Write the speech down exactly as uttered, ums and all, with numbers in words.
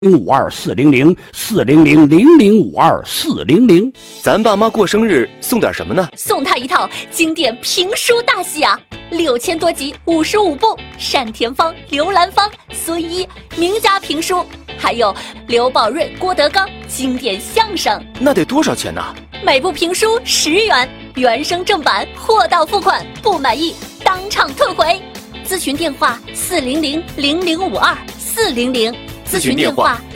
零五二四零零四零零零零五二四零零。 咱爸妈过生日送点什么呢？ 送他一套经典评书大戏啊，六千多集，五十五部，单田芳、刘兰芳、孙一名家评书，还有刘宝瑞、郭德纲经典相声。 那得多少钱呢？ 每部评书十元，原声正版，货到付款，不满意当场退回。咨询电话：四零零零零五二四零零。咨询电话